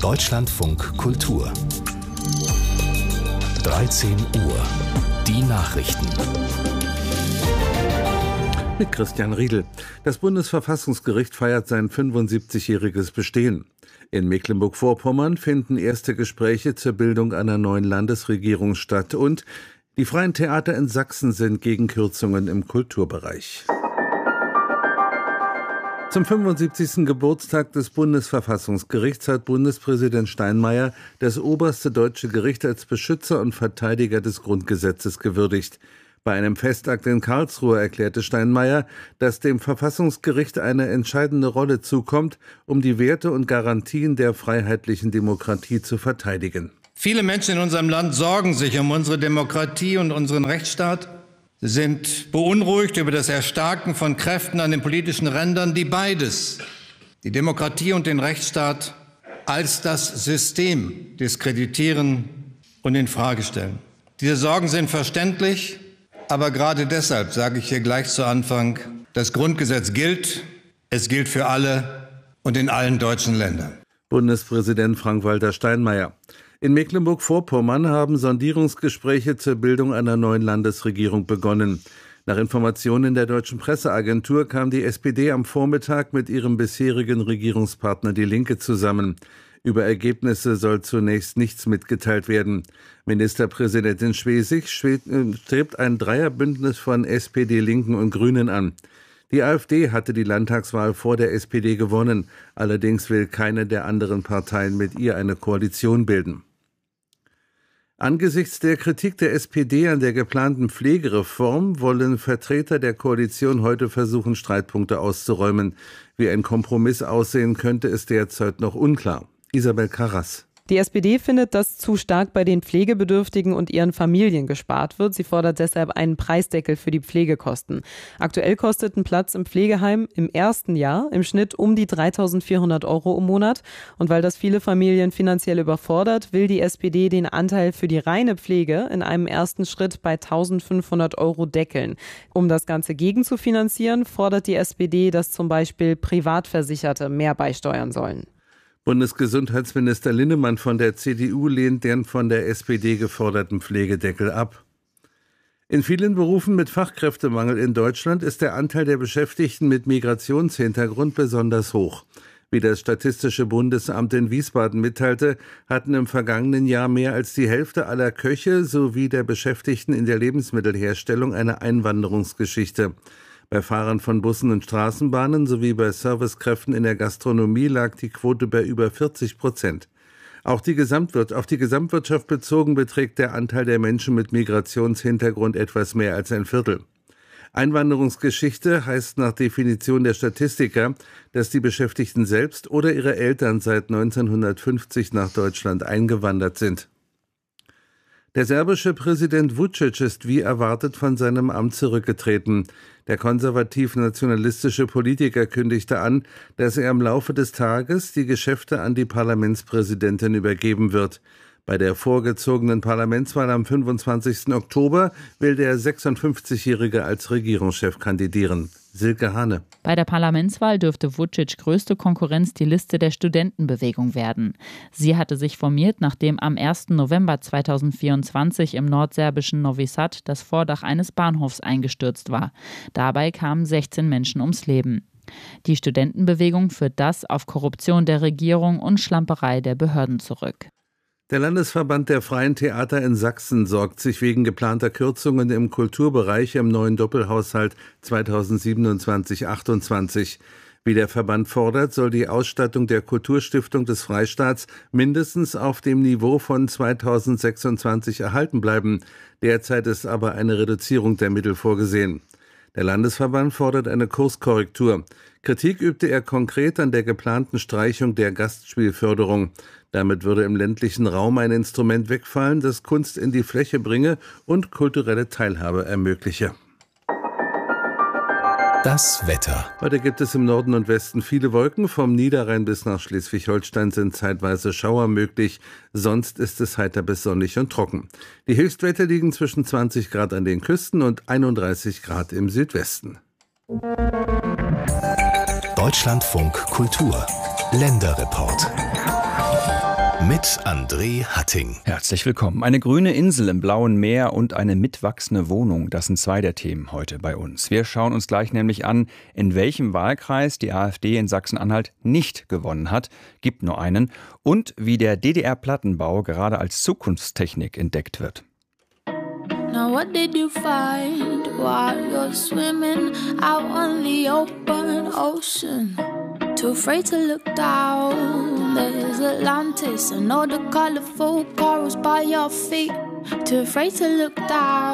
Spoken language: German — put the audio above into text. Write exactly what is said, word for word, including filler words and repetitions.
Deutschlandfunk Kultur. dreizehn Uhr. Die Nachrichten. Mit Christian Riedel. Das Bundesverfassungsgericht feiert sein fünfundsiebzigjähriges Bestehen. In Mecklenburg-Vorpommern finden erste Gespräche zur Bildung einer neuen Landesregierung statt und die freien Theater in Sachsen sind gegen Kürzungen im Kulturbereich. Zum fünfundsiebzigsten Geburtstag des Bundesverfassungsgerichts hat Bundespräsident Steinmeier das oberste deutsche Gericht als Beschützer und Verteidiger des Grundgesetzes gewürdigt. Bei einem Festakt in Karlsruhe erklärte Steinmeier, dass dem Verfassungsgericht eine entscheidende Rolle zukommt, um die Werte und Garantien der freiheitlichen Demokratie zu verteidigen. Viele Menschen in unserem Land sorgen sich um unsere Demokratie und unseren Rechtsstaat. Sie sind beunruhigt über das Erstarken von Kräften an den politischen Rändern, die beides, die Demokratie und den Rechtsstaat, als das System diskreditieren und in Frage stellen. Diese Sorgen sind verständlich. Aber gerade deshalb sage ich hier gleich zu Anfang, das Grundgesetz gilt, es gilt für alle und in allen deutschen Ländern. Bundespräsident Frank-Walter Steinmeier. In Mecklenburg-Vorpommern haben Sondierungsgespräche zur Bildung einer neuen Landesregierung begonnen. Nach Informationen der Deutschen Presseagentur kam die S P D am Vormittag mit ihrem bisherigen Regierungspartner Die Linke zusammen. Über Ergebnisse soll zunächst nichts mitgeteilt werden. Ministerpräsidentin Schwesig strebt ein Dreierbündnis von S P D, Linken und Grünen an. Die AfD hatte die Landtagswahl vor der S P D gewonnen. Allerdings will keine der anderen Parteien mit ihr eine Koalition bilden. Angesichts der Kritik der S P D an der geplanten Pflegereform wollen Vertreter der Koalition heute versuchen, Streitpunkte auszuräumen. Wie ein Kompromiss aussehen könnte, ist derzeit noch unklar. Isabel Karras. Die S P D findet, dass zu stark bei den Pflegebedürftigen und ihren Familien gespart wird. Sie fordert deshalb einen Preisdeckel für die Pflegekosten. Aktuell kostet ein Platz im Pflegeheim im ersten Jahr im Schnitt um die dreitausendvierhundert Euro im Monat. Und weil das viele Familien finanziell überfordert, will die S P D den Anteil für die reine Pflege in einem ersten Schritt bei eintausendfünfhundert Euro deckeln. Um das Ganze gegenzufinanzieren, fordert die S P D, dass zum Beispiel Privatversicherte mehr beisteuern sollen. Bundesgesundheitsminister Linnemann von der C D U lehnt den von der S P D geforderten Pflegedeckel ab. In vielen Berufen mit Fachkräftemangel in Deutschland ist der Anteil der Beschäftigten mit Migrationshintergrund besonders hoch. Wie das Statistische Bundesamt in Wiesbaden mitteilte, hatten im vergangenen Jahr mehr als die Hälfte aller Köche sowie der Beschäftigten in der Lebensmittelherstellung eine Einwanderungsgeschichte. Bei Fahrern von Bussen und Straßenbahnen sowie bei Servicekräften in der Gastronomie lag die Quote bei über vierzig Prozent. Auch die Gesamtwirt- auf die Gesamtwirtschaft bezogen beträgt der Anteil der Menschen mit Migrationshintergrund etwas mehr als ein Viertel. Einwanderungsgeschichte heißt nach Definition der Statistiker, dass die Beschäftigten selbst oder ihre Eltern seit neunzehnhundertfünfzig nach Deutschland eingewandert sind. Der serbische Präsident Vučić ist wie erwartet von seinem Amt zurückgetreten. Der konservativ-nationalistische Politiker kündigte an, dass er im Laufe des Tages die Geschäfte an die Parlamentspräsidentin übergeben wird. Bei der vorgezogenen Parlamentswahl am fünfundzwanzigsten Oktober will der sechsundfünfzigjährige als Regierungschef kandidieren. Silke Hane. Bei der Parlamentswahl dürfte Vučić größte Konkurrenz die Liste der Studentenbewegung werden. Sie hatte sich formiert, nachdem am ersten November zweitausendvierundzwanzig im nordserbischen Novi Sad das Vordach eines Bahnhofs eingestürzt war. Dabei kamen sechzehn Menschen ums Leben. Die Studentenbewegung führt das auf Korruption der Regierung und Schlamperei der Behörden zurück. Der Landesverband der freien Theater in Sachsen sorgt sich wegen geplanter Kürzungen im Kulturbereich im neuen Doppelhaushalt zweitausendsiebenundzwanzig achtundzwanzig. Wie der Verband fordert, soll die Ausstattung der Kulturstiftung des Freistaats mindestens auf dem Niveau von zweitausendsechsundzwanzig erhalten bleiben. Derzeit ist aber eine Reduzierung der Mittel vorgesehen. Der Landesverband fordert eine Kurskorrektur. Kritik übte er konkret an der geplanten Streichung der Gastspielförderung. Damit würde im ländlichen Raum ein Instrument wegfallen, das Kunst in die Fläche bringe und kulturelle Teilhabe ermögliche. Das Wetter. Heute gibt es im Norden und Westen viele Wolken. Vom Niederrhein bis nach Schleswig-Holstein sind zeitweise Schauer möglich. Sonst ist es heiter bis sonnig und trocken. Die Höchstwerte liegen zwischen zwanzig Grad an den Küsten und einunddreißig Grad im Südwesten. Deutschlandfunk Kultur. Länderreport. Mit André Hatting. Herzlich willkommen. Eine grüne Insel im blauen Meer und eine mitwachsende Wohnung, das sind zwei der Themen heute bei uns. Wir schauen uns gleich nämlich an, in welchem Wahlkreis die AfD in Sachsen-Anhalt nicht gewonnen hat, gibt nur einen, und wie der D D R-Plattenbau gerade als Zukunftstechnik entdeckt wird. Now what did you find while you're swimming out on the open ocean? Too afraid to look down, there's Atlantis and all the colorful corals by your feet. Too afraid to look down.